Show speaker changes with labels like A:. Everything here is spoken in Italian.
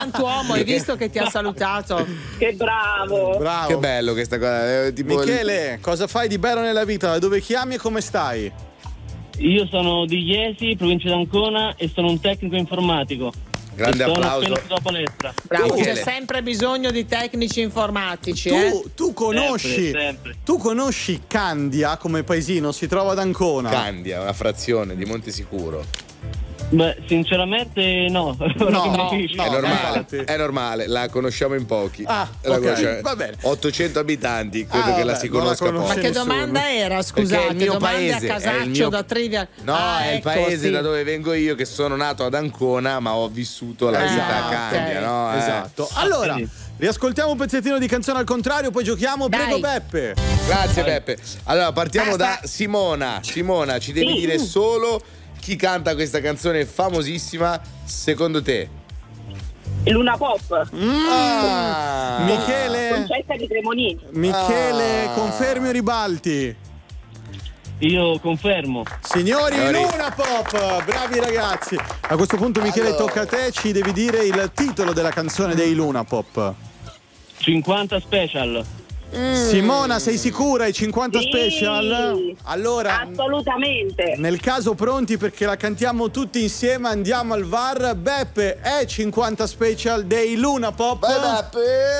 A: Uomo, hai visto che ti ha salutato?
B: Che bravo.
C: Bravo.
D: Che bello questa cosa. Tipo
C: Michele, cosa fai di bello nella vita? Da dove chiami e come stai?
E: Io sono di Iesi, provincia di Ancona, e sono un tecnico informatico.
D: Grande
E: Sono
D: applauso.
E: appena uscito la palestra.
A: Bravo,
D: Michele.
A: c'è sempre bisogno di tecnici informatici,
C: Tu conosci
E: Sempre.
C: Tu conosci Candia come paesino? Si trova ad Ancona.
D: Candia, una frazione di Montesicuro.
E: Beh, sinceramente no.
C: No,
D: È normale,
C: infatti.
D: è normale, la conosciamo in pochi.
C: Ah,
D: La
C: ok,
D: conosciamo-
C: va bene.
D: 800 abitanti, credo che la
C: vabbè,
D: si
C: non la
D: conosca
C: conosco.
A: Ma
D: poco.
A: che
C: nessuno.
A: domanda era?
D: Perché
A: Scusate,
D: è il mio
A: domande
D: paese,
A: a
D: è il
A: casaccio
D: mio-
A: da trivia.
D: No, è il
A: ecco,
D: paese
A: sì.
D: da dove vengo io, che sono nato ad Ancona, ma ho vissuto la vita a Candia,
A: ok.
D: no?
C: Esatto. Allora,
E: quindi-
C: riascoltiamo un pezzettino di canzone al contrario, poi giochiamo.
A: Dai.
C: Prego Beppe.
D: Grazie Beppe. Allora partiamo
A: Basta.
D: da Simona. Simona, ci devi dire solo chi canta questa canzone famosissima secondo te.
B: Luna Pop.
D: Ah.
C: Michele,
B: Concetta di Cremonini.
C: Michele, confermi o ribalti?
E: Io confermo.
C: Signori,
D: Signori.
C: Luna Pop, bravi ragazzi. A questo punto Michele
D: Allora.
C: tocca a te, ci devi dire il titolo della canzone dei Luna Pop.
E: 50 special.
C: Simona, sei sicura? I 50
B: Sì.
C: special? Allora,
B: Assolutamente.
C: nel caso pronti perché la cantiamo tutti insieme, andiamo al VAR. Beppe, è 50 special dei Luna Pop.
D: Vai Beppe.